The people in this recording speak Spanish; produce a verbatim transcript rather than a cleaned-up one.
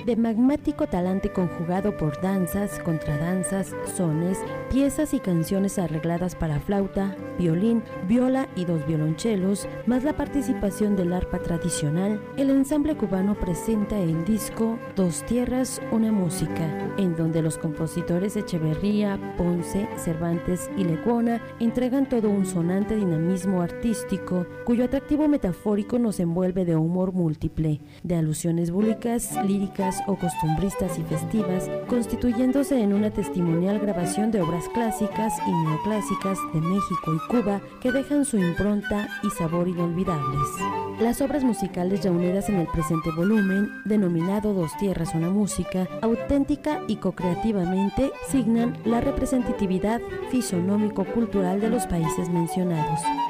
de magmático talante conjugado por danzas, contradanzas, sones, piezas y canciones arregladas para flauta, violín, viola y dos violonchelos, más la participación del arpa tradicional, el ensamble cubano presenta el disco Dos Tierras, una música, en donde los compositores Echeverría, Ponce, Cervantes y Lecuona entregan todo un sonante dinamismo artístico, cuyo atractivo metafórico nos envuelve de humor múltiple, de alusiones búlicas, líricas o costumbristas y festivas, constituyéndose en una testimonial grabación de obras clásicas y neoclásicas de México y Cuba que dejan su impronta y sabor inolvidables. Las obras musicales reunidas en el presente volumen, denominado Dos Tierras, una música, auténtica y co-creativamente signan la representatividad fisonómico-cultural de los países mencionados.